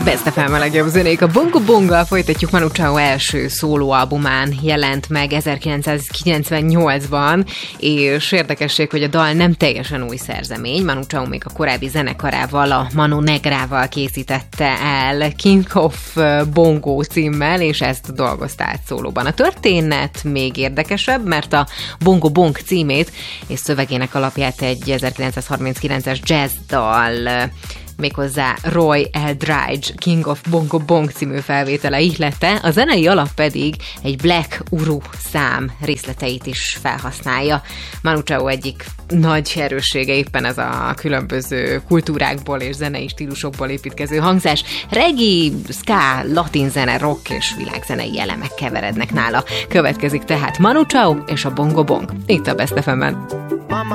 Best FM a legjobb zenék. A Bongo Bonggal folytatjuk. Manu Chao első szólóalbumán jelent meg 1998-ban, és érdekesség, hogy a dal nem teljesen új szerzemény. Manu Chao még a korábbi zenekarával, a Mano Negrával készítette el King of Bongo címmel, és ezt dolgozta át szólóban. A történet még érdekesebb, mert a Bongo Bong címét és szövegének alapját egy 1939-es jazzdal, méghozzá Roy Eldridge King of Bongo Bong című felvétele ihlette, a zenei alap pedig egy Black Uru szám részleteit is felhasználja. Manu Chao egyik nagy erőssége éppen ez a különböző kultúrákból és zenei stílusokból építkező hangzás. Reggae, ska, latin zene, rock és világzenei elemek keverednek nála. Következik tehát Manu Chao és a Bongo Bong. Itt a Best FM-ben.